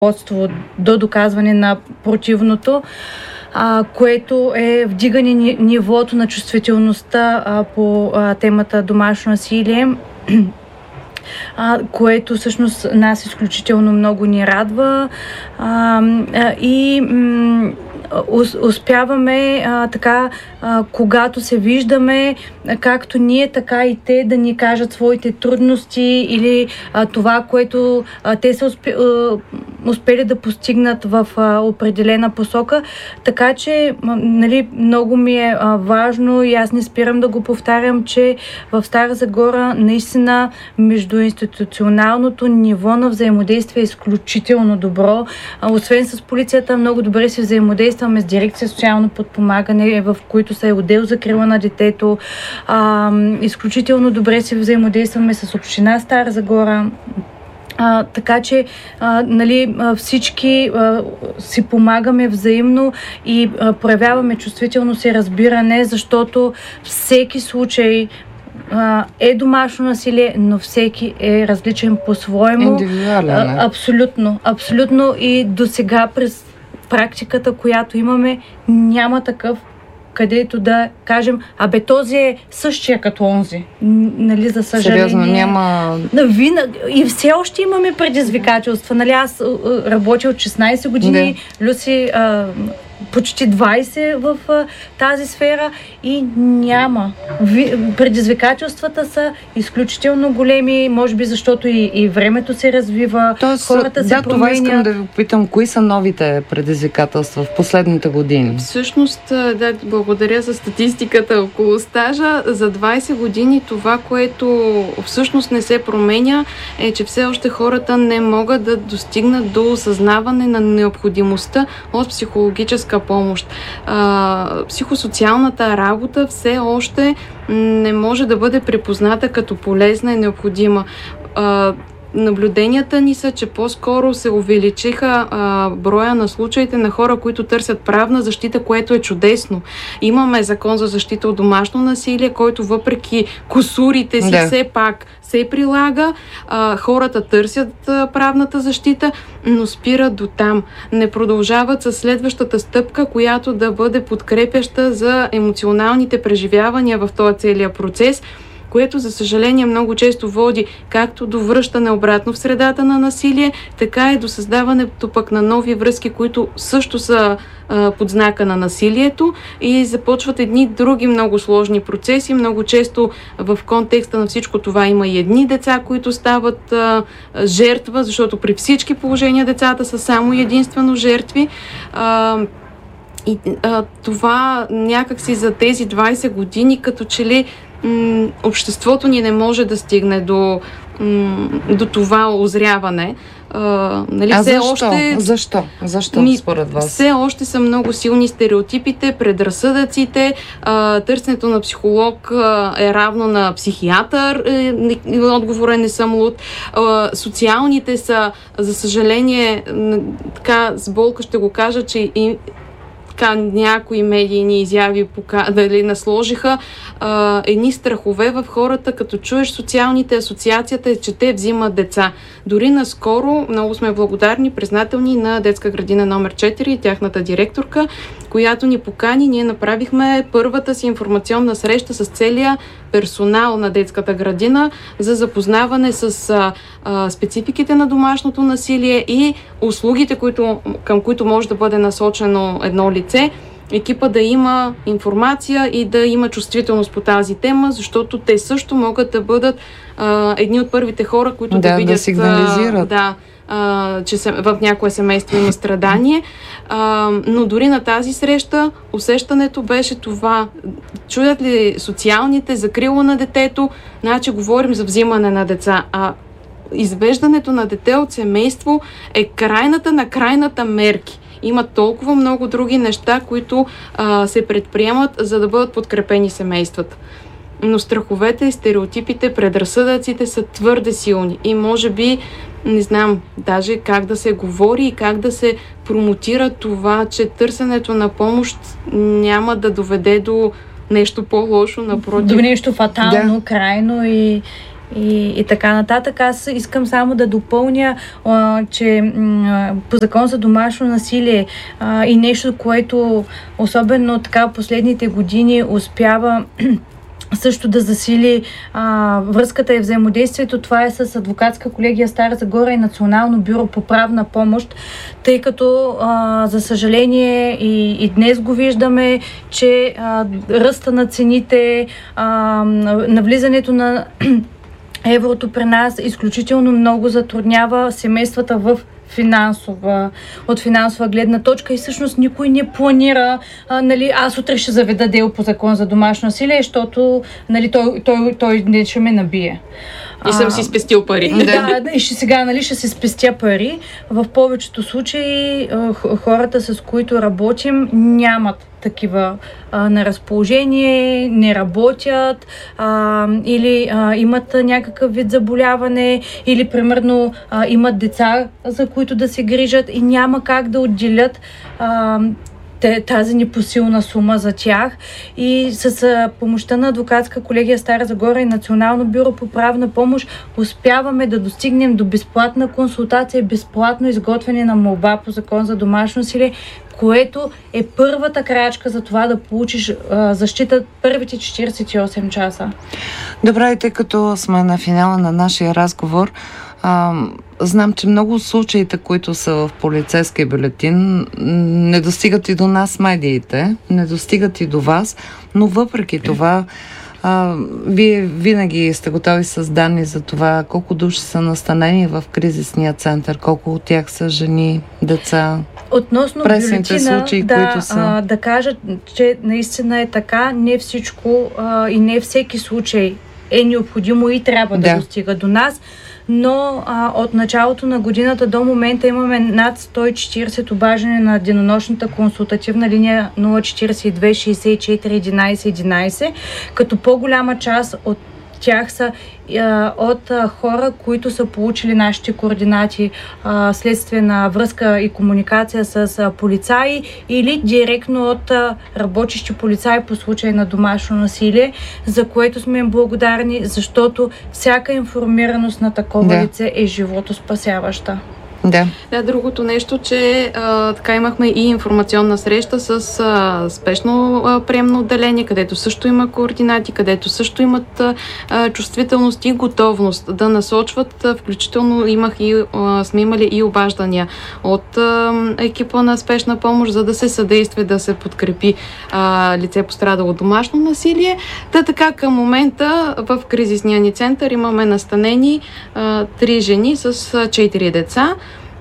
до доказване на противното, което е вдигане нивото на чувствителността по темата домашно насилие, което всъщност нас изключително много ни радва и успяваме когато се виждаме, както ние, така и те да ни кажат своите трудности или това, което те са успели да постигнат в определена посока. Така че, много ми е важно и аз не спирам да го повтарям, че в Стара Загора наистина междуинституционалното ниво на взаимодействие е изключително добро. Освен с полицията, много добре се взаимодействаме с дирекция социално подпомагане, в които са отдел закрила на детето. Изключително добре се взаимодействаме с община Стара Загора. Така че всички си помагаме взаимно и проявяваме чувствителност и разбиране, защото всеки случай е домашно насилие, но всеки е различен по-своему. Индивидуален. Абсолютно. И до сега през практиката, която имаме, няма такъв, където да кажем, този е същия като онзи. За съжаление. Сериозно, няма... И все още имаме предизвикателства. Аз работя от 16 години, Люси почти 20 в тази сфера и няма. Предизвикателствата са изключително големи, може би защото и времето се развива, хората се променят. Това искам да ви попитам, кои са новите предизвикателства в последните години? Всъщност, благодаря за статистиката около стажа. За 20 години това, което всъщност не се променя, е, че все още хората не могат да достигнат до осъзнаване на необходимостта от психологическа помощ. Психосоциалната работа все още не може да бъде припозната като полезна и необходима. Наблюденията ни са, че по-скоро се увеличиха броя на случаите на хора, които търсят правна защита, което е чудесно. Имаме закон за защита от домашно насилие, който въпреки кусурите си все пак се прилага. Хората търсят правната защита, но спират до там. Не продължават със следващата стъпка, която да бъде подкрепяща за емоционалните преживявания в този целия процес, което, за съжаление, много често води както до връщане обратно в средата на насилие, така и до създаването пък на нови връзки, които също са под знака на насилието и започват едни други много сложни процеси. Много често в контекста на всичко това има и едни деца, които стават жертва, защото при всички положения децата са само единствено жертви. И това някакси за тези 20 години като че ли обществото ни не може да стигне до това озряване. Защо според вас? Все още са много силни стереотипите, предразсъдъците, търсенето на психолог е равно на психиатър, отговорът не съм луд. Социалните са, за съжаление, така с болка ще го кажа, че някои медийни изяви насложиха едни страхове в хората, като чуеш социалните, асоциацията е, че те взимат деца. Дори наскоро много сме благодарни, признателни на детска градина номер 4 и тяхната директорка, която ни покани. Ние направихме първата си информационна среща с целия персонал на детската градина за запознаване с спецификите на домашното насилие и услугите, към които може да бъде насочено едно лице. Екипа да има информация и да има чувствителност по тази тема, защото те също могат да бъдат едни от първите хора, които да видят... Да сигнализират. Че в някое семейство има страдание. Но дори на тази среща усещането беше това. Чуят ли социалните, закрила на детето, значи говорим за взимане на деца. Извеждането на дете от семейство е крайната на крайната мерки. Има толкова много други неща, които се предприемат, за да бъдат подкрепени семействата. Но страховете и стереотипите, предразсъдъците са твърде силни и може би не знам даже как да се говори и как да се промотира това, че търсенето на помощ няма да доведе до нещо по-лошо, напротив. До нещо фатално, крайно и и така нататък. Аз искам само да допълня, че по закон за домашно насилие и нещо, което особено така последните години успява също да засили връзката и взаимодействието, това е с адвокатска колегия Стара Загора и Национално бюро по правна помощ, тъй като за съжаление и днес го виждаме, че ръста на цените, навлизането на еврото при нас изключително много затруднява семействата от финансова гледна точка и всъщност никой не планира, аз утре ще заведа дело по закон за домашно насилие, защото той не ще ме набие. И съм си спестил пари. И сега ще се спестя пари. В повечето случаи хората, с които работим, нямат такива на разположение, не работят или имат някакъв вид заболяване или примерно имат деца, за които да се грижат и няма как да отделят тази непосилна сума за тях. И с помощта на адвокатска колегия Стара Загора и Национално бюро по правна помощ успяваме да достигнем до безплатна консултация, безплатно изготвяне на молба по закон за домашно насилие, което е първата крачка за това да получиш защита първите 48 часа. Добре, и тъй като сме на финала на нашия разговор, знам, че много случаите, които са в полицейския бюлетин, не достигат и до нас медиите, не достигат и до вас, но въпреки това вие винаги сте готови с данни за това колко души са настанени в кризисния център, колко от тях са жени, деца. Относно пресните случаи, които са. Да кажа, че наистина е така, не всичко и не всеки случай е необходимо и трябва да достига до нас, но от началото на годината до момента имаме над 140 обаждане на денонощната консултативна линия 042 64 11 11, като по-голяма част от тях са от хора, които са получили нашите координати следствие на връзка и комуникация с полицаи или директно от работещи полицаи по случай на домашно насилие, за което сме им благодарни, защото всяка информираност на такова лице е животоспасяваща. Да, другото нещо, че така имахме и информационна среща с спешно приемно отделение, където също има координати, където също имат чувствителност и готовност да насочват, включително сме имали и обаждания от екипа на спешна помощ, за да се съдейства, да се подкрепи лице пострадало домашно насилие. Така към момента в кризисния ни център имаме настанени 3 жени с 4 деца.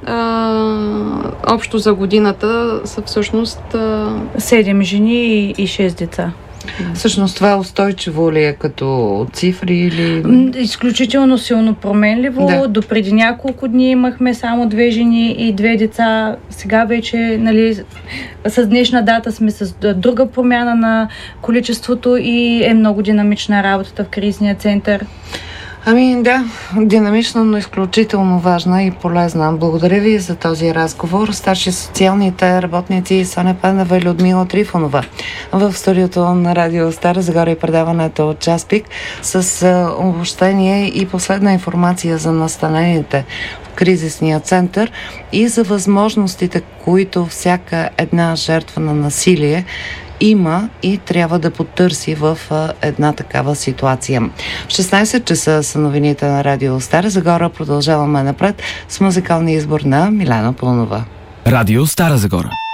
Общо за годината са всъщност 7 жени и 6 деца. Всъщност това устойчиво ли е като цифри или... Изключително силно променливо. До преди няколко дни имахме само 2 жени и 2 деца. Сега вече, с днешна дата сме с друга промяна на количеството и е много динамична работата в кризисния център. Динамична, но изключително важна и полезна. Благодаря ви за този разговор. Старши социалните работници Соня Пенева и Людмила Трифонова в студиото на Радио Стара Загора и предаването от Час пик с обобщение и последна информация за настанените в кризисния център и за възможностите, които всяка една жертва на насилие има и трябва да потърси в една такава ситуация. В 16 часа са новините на Радио Стара Загора. Продължаваме напред с музикалния избор на Милена Пълнова. Радио Стара Загора.